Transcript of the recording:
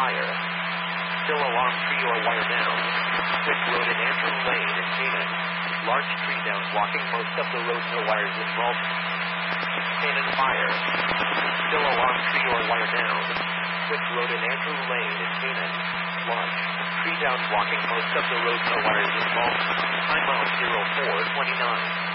fire. Still alarm tree or wire down. Quick road in Andrew Lane in Canaan. Large tree down blocking most of the road, no wires involved. Canaan fire. Still alarm tree or wire down. Quick road in Andrew Lane in Canaan. Large tree down blocking most of the road, no wires involved. Time out 0429.